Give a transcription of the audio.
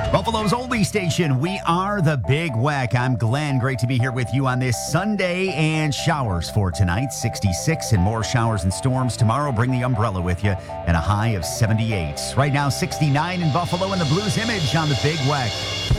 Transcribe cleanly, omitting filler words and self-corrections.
Buffalo's oldie station. We are the Big Weck. I'm Glenn. Great to be here with you on this Sunday. And showers for tonight, 66, and more showers and storms tomorrow. Bring the umbrella with you, and a high of 78. Right now, 69 in Buffalo, and the Blues Image on the Big Weck.